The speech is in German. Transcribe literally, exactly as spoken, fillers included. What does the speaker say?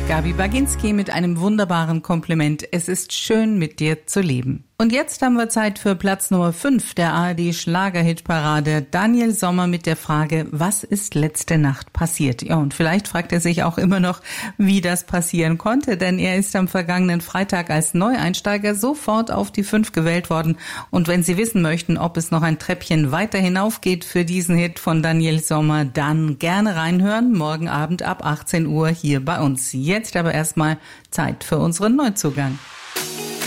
Gabi Baginski mit einem wunderbaren Kompliment. Es ist schön, mit dir zu leben. Und jetzt haben wir Zeit für Platz Nummer fünf der A R D-Schlagerhitparade. Daniel Sommer mit der Frage, was ist letzte Nacht passiert? Ja, und vielleicht fragt er sich auch immer noch, wie das passieren konnte, denn er ist am vergangenen Freitag als Neueinsteiger sofort auf die fünf gewählt worden. Und wenn Sie wissen möchten, ob es noch ein Treppchen weiter hinauf geht für diesen Hit von Daniel Sommer, dann gerne reinhören, morgen Abend ab achtzehn Uhr hier bei uns. Jetzt aber erstmal Zeit für unseren Neuzugang.